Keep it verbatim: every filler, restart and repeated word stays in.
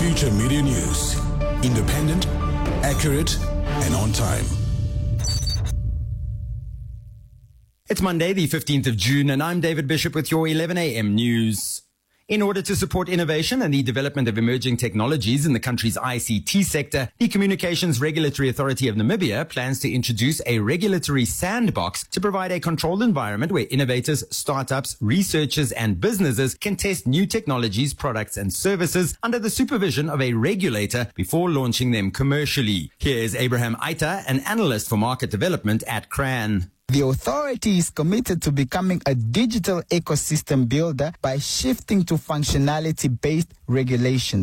Future Media News. Independent, accurate, and on time. It's Monday, the fifteenth of June, and I'm David Bishop with your eleven a m news. In order to support innovation and the development of emerging technologies in the country's I C T sector, the Communications Regulatory Authority of Namibia plans to introduce a regulatory sandbox to provide a controlled environment where innovators, startups, researchers, and businesses can test new technologies, products, and services under the supervision of a regulator before launching them commercially. Here's Abraham Aita, an analyst for market development at CRAN. The authority is committed to becoming a digital ecosystem builder by shifting to functionality-based regulation.